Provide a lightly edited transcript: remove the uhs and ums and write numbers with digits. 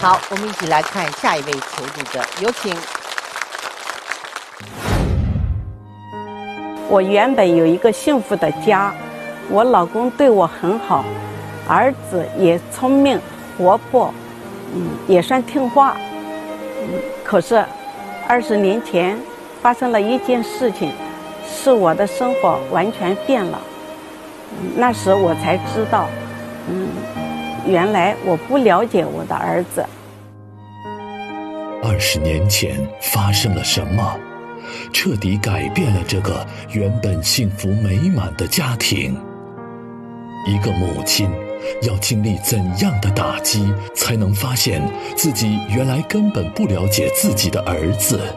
好，我们一起来看下一位求助者，有请。 我原本有一个幸福的家，我老公对我很好，儿子也聪明活泼，也算听话，可是20年前发生了一件事情，使我的生活完全变了。那时我才知道，原来我不了解我的儿子。 20年前发生了什么，彻底改变了这个原本幸福美满的家庭？一个母亲要经历怎样的打击，才能发现自己原来根本不了解自己的儿子？